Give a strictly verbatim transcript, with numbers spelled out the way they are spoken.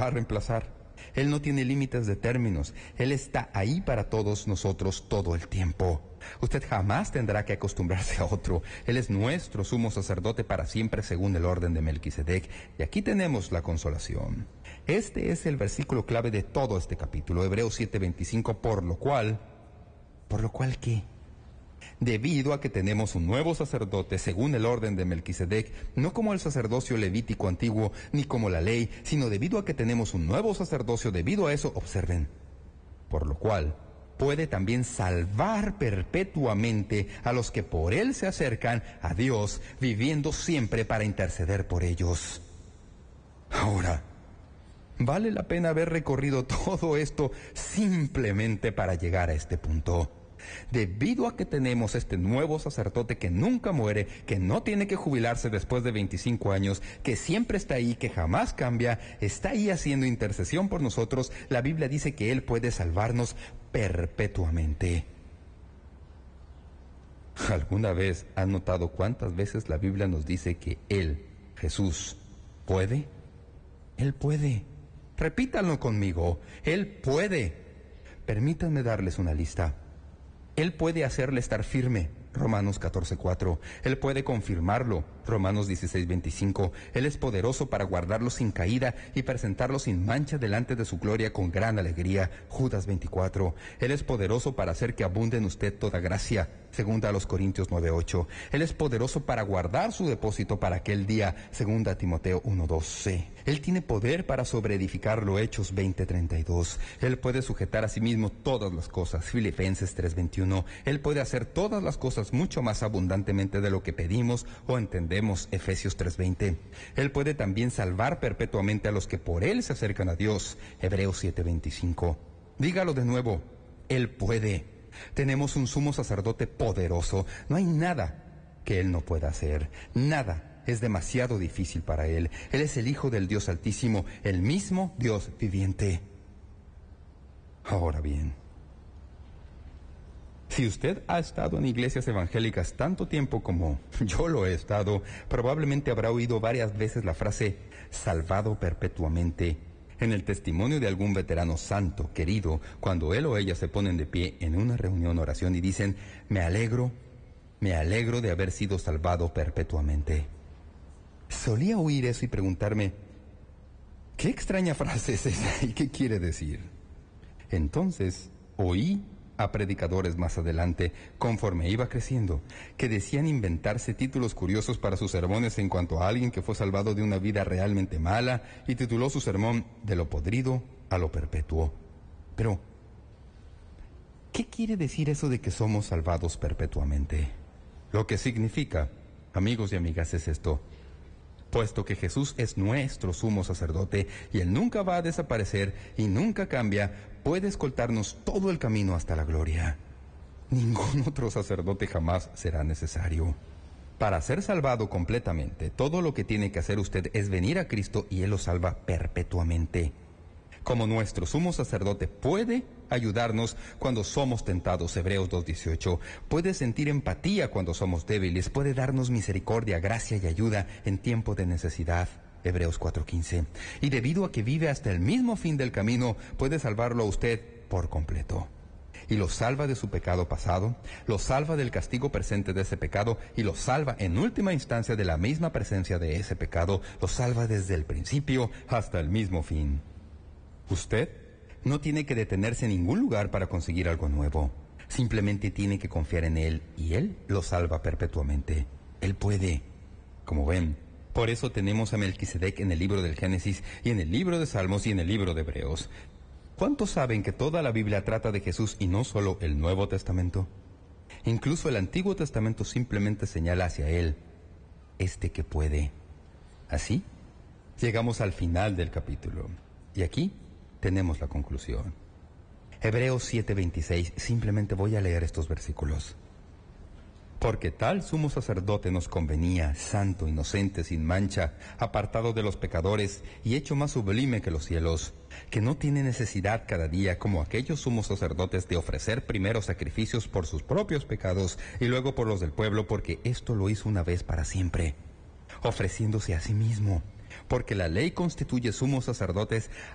va a reemplazar. Él no tiene límites de términos. Él está ahí para todos nosotros todo el tiempo. Usted jamás tendrá que acostumbrarse a otro. Él es nuestro sumo sacerdote para siempre según el orden de Melquisedec. Y aquí tenemos la consolación. Este es el versículo clave de todo este capítulo, Hebreos siete veinticinco, por lo cual... ¿Por lo cual qué? Debido a que tenemos un nuevo sacerdote según el orden de Melquisedec, no como el sacerdocio levítico antiguo, ni como la ley, sino debido a que tenemos un nuevo sacerdocio, debido a eso, observen, por lo cual puede también salvar perpetuamente a los que por él se acercan a Dios, viviendo siempre para interceder por ellos. Ahora, vale la pena haber recorrido todo esto simplemente para llegar a este punto. Debido a que tenemos este nuevo sacerdote que nunca muere, que no tiene que jubilarse después de veinticinco años, que siempre está ahí, que jamás cambia, está ahí haciendo intercesión por nosotros, la Biblia dice que Él puede salvarnos perpetuamente. ¿Alguna vez han notado cuántas veces la Biblia nos dice que Él, Jesús, puede? Él puede. Repítanlo conmigo. Él puede. Permítanme darles una lista. Él puede hacerle estar firme, Romanos catorce cuatro. Él puede confirmarlo, Romanos dieciséis veinticinco. Él es poderoso para guardarlo sin caída y presentarlo sin mancha delante de su gloria con gran alegría, Judas veinticuatro. Él es poderoso para hacer que abunde en usted toda gracia, segunda a los Corintios nueve ocho. Él es poderoso para guardar su depósito para aquel día, segunda a Timoteo uno doce. Él tiene poder para sobreedificarlo, Hechos veinte treinta y dos. Él puede sujetar a sí mismo todas las cosas, Filipenses tres veintiuno. Él puede hacer todas las cosas mucho más abundantemente de lo que pedimos o entendemos, Efesios tres veinte. Él puede también salvar perpetuamente a los que por él se acercan a Dios, Hebreos siete veinticinco. Dígalo de nuevo, Él puede. Tenemos un sumo sacerdote poderoso. No hay nada que Él no pueda hacer. Nada es demasiado difícil para Él. Él es el Hijo del Dios Altísimo, el mismo Dios viviente. Ahora bien, si usted ha estado en iglesias evangélicas tanto tiempo como yo lo he estado, probablemente habrá oído varias veces la frase salvado perpetuamente en el testimonio de algún veterano santo, querido, cuando él o ella se ponen de pie en una reunión o oración y dicen, me alegro, me alegro de haber sido salvado perpetuamente. Solía oír eso y preguntarme, ¿qué extraña frase es esa y qué quiere decir? Entonces, oí a predicadores más adelante, conforme iba creciendo, que decían inventarse títulos curiosos para sus sermones en cuanto a alguien que fue salvado de una vida realmente mala y tituló su sermón De lo podrido a lo perpetuo. Pero, ¿qué quiere decir eso de que somos salvados perpetuamente? Lo que significa, amigos y amigas, es esto. Puesto que Jesús es nuestro sumo sacerdote y Él nunca va a desaparecer y nunca cambia, puede escoltarnos todo el camino hasta la gloria. Ningún otro sacerdote jamás será necesario. Para ser salvado completamente, todo lo que tiene que hacer usted es venir a Cristo y Él lo salva perpetuamente. Como nuestro sumo sacerdote puede ayudarnos cuando somos tentados, Hebreos dos dieciocho, puede sentir empatía cuando somos débiles, puede darnos misericordia, gracia y ayuda en tiempo de necesidad, Hebreos cuatro quince. Y debido a que vive hasta el mismo fin del camino, puede salvarlo a usted por completo. Y lo salva de su pecado pasado, lo salva del castigo presente de ese pecado y lo salva en última instancia de la misma presencia de ese pecado, lo salva desde el principio hasta el mismo fin. Usted no tiene que detenerse en ningún lugar para conseguir algo nuevo. Simplemente tiene que confiar en Él y Él lo salva perpetuamente. Él puede. Como ven, por eso tenemos a Melquisedec en el libro del Génesis y en el libro de Salmos y en el libro de Hebreos. ¿Cuántos saben que toda la Biblia trata de Jesús y no solo el Nuevo Testamento? Incluso el Antiguo Testamento simplemente señala hacia Él, este que puede. Así, llegamos al final del capítulo. Y aquí tenemos la conclusión. Hebreos siete veintiséis, simplemente voy a leer estos versículos. Porque tal sumo sacerdote nos convenía, santo, inocente, sin mancha, apartado de los pecadores y hecho más sublime que los cielos, que no tiene necesidad cada día, como aquellos sumos sacerdotes, de ofrecer primero sacrificios por sus propios pecados y luego por los del pueblo, porque esto lo hizo una vez para siempre, ofreciéndose a sí mismo. Porque la ley constituye sumos sacerdotes